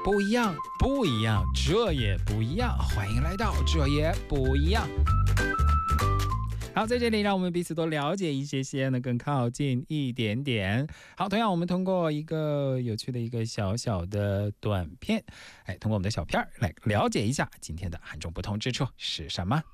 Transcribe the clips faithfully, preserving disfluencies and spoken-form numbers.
不一样，不一样，这也不一样。欢迎来到这也不一样。好，在这里让我们彼此都了解一些些呢，更靠近一点点。好，同样我们通过一个有趣的一个小小的短片，哎，通过我们的小片来了解一下今天的韩中不同之处是什么。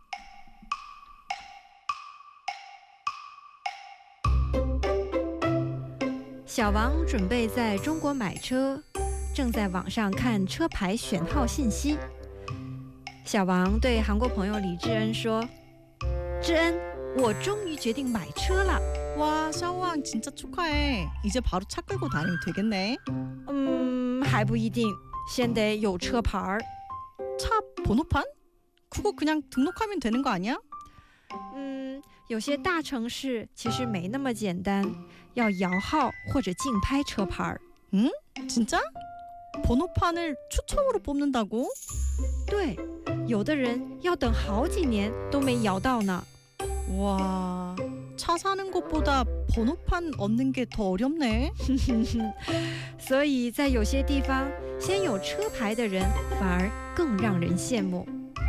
小王准备在中国买车，正在网上看车牌选号信息。小王对韩国朋友李智恩说：“智恩，我终于决定买车了。” 와, 샤오왕 진짜 축하해. 이제 바로 차 끌고 다니면 되겠네. 嗯，还不一定，先得有车牌。 차 번호판? 그거 그냥 등록하면 되는 거 아니야? 嗯，有些大城市其实没那么简单，要摇号或者竞拍车牌。 응? 진짜? 번호판을 추첨으로 뽑는다고? 对，有的人要等好几年都没摇到呢。 와, 차 사는 것보다 번호판 얻는 게 더 어렵네. 所以在有些地方，先有车牌的人反而更让人羡慕。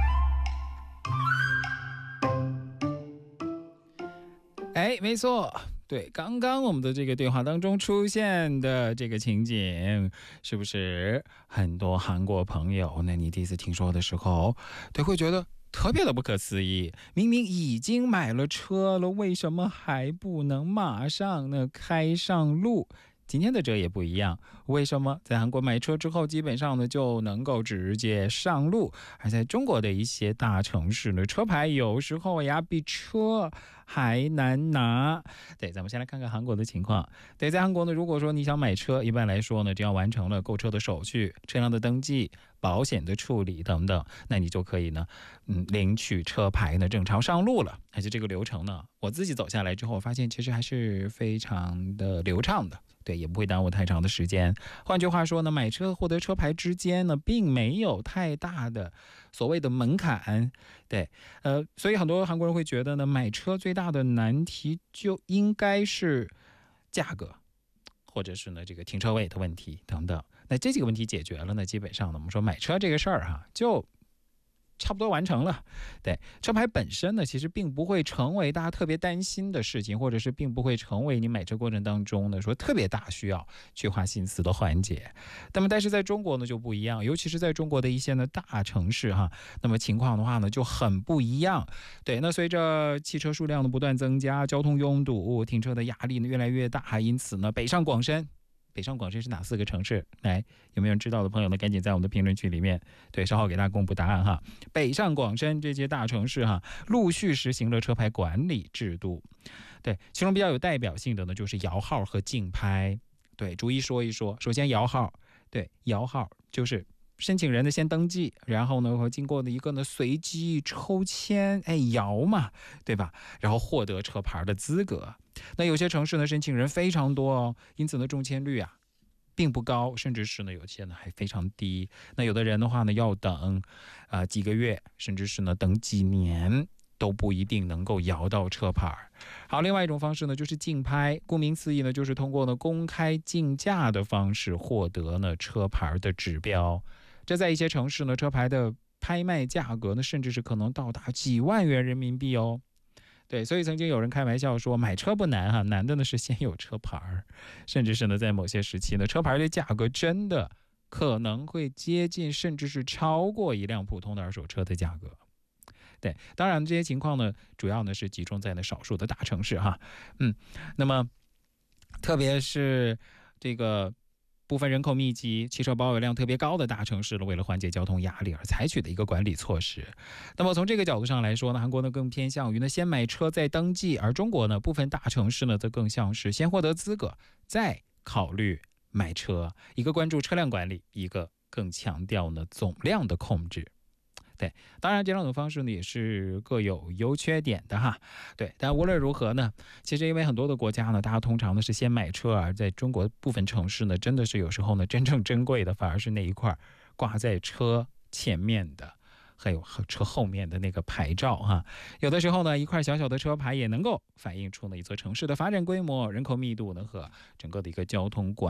哎，没错，对，刚刚我们的这个对话当中出现的这个情景，是不是很多韩国朋友呢？你第一次听说的时候，对，会觉得特别的不可思议，明明已经买了车了，为什么还不能马上呢开上路？今天的这也不一样，为什么在韩国买车之后基本上呢就能够直接上路，而在中国的一些大城市呢，车牌有时候呀比车还难拿。对，咱们先来看看韩国的情况。对，在韩国呢，如果说你想买车，一般来说呢，只要完成了购车的手续、车辆的登记、保险的处理等等，那你就可以呢，嗯，领取车牌呢，正常上路了。而且这个流程呢，我自己走下来之后，我发现其实还是非常的流畅的。对，也不会耽误太长的时间。换句话说呢，买车获得车牌之间呢，并没有太大的所谓的门槛。对，呃，所以很多韩国人会觉得呢，买车最大的难题就应该是价格，或者是呢这个停车位的问题等等。那这几个问题解决了呢，基本上呢，我们说买车这个事儿哈，就差不多完成了。对，车牌本身呢，其实并不会成为大家特别担心的事情，或者是并不会成为你买车过程当中呢说特别大需要去花心思的环节。那么但是在中国呢就不一样，尤其是在中国的一些呢大城市哈，那么情况的话呢就很不一样。对，那随着汽车数量的不断增加，交通拥堵，停车的压力呢越来越大，因此呢北上广深。北上广深是哪四个城市？来，有没有人知道的朋友呢？赶紧在我们的评论区里面，对，稍后给大家公布答案哈。北上广深这些大城市哈，陆续实行了车牌管理制度。对，其中比较有代表性的呢，就是摇号和竞拍。对，逐一说一说。首先摇号，对，摇号就是申请人呢先登记，然后呢会经过的一个呢随机抽签，哎，摇嘛，对吧？然后获得车牌的资格。那有些城市呢申请人非常多哦，因此呢中签率啊并不高，甚至是呢有些呢还非常低。那有的人的话呢要等呃几个月，甚至是呢等几年都不一定能够摇到车牌。好，另外一种方式呢就是竞拍，顾名思义呢就是通过呢公开竞价的方式获得呢车牌的指标。这在一些城市呢车牌的拍卖价格呢甚至是可能到达几万元人民币哦。对，所以曾经有人开玩笑说买车不难哈，难的呢是先有车牌，甚至是呢在某些时期呢车牌的价格真的可能会接近甚至是超过一辆普通的二手车的价格。对，当然这些情况呢主要呢是集中在那少数的大城市哈。嗯，那么特别是这个部分人口密集、汽车保有量特别高的大城市了，为了缓解交通压力而采取的一个管理措施。那么从这个角度上来说呢，韩国呢更偏向于呢先买车再登记，而中国呢部分大城市呢则更像是先获得资格再考虑买车，一个关注车辆管理，一个更强调呢总量的控制。对，当然这两种方式呢也是各有优缺点的哈。对，但无论如何呢，其实因为很多的国家呢，大家通常呢是先买车，而在中国部分城市呢，真的是有时候呢真正珍贵的反而是那一块挂在车前面的，还有车后面的那个牌照哈。有的时候呢，一块小小的车牌也能够反映出呢一座城市的发展规模、人口密度呢和整个的一个交通管